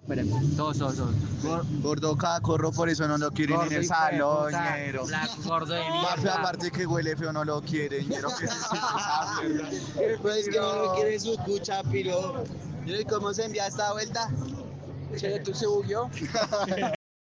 Espérame, todos. Gordo cacorro, por eso no lo quieren en el salón, ñero. Black gordo de Más mierda. aparte que huele feo, no lo quieren, ñero. Que se siente esa mierda. Pues que no lo quiere su cucha, piro. ¿Y cómo se envía esta vuelta? Che, ¿tú se bugueó?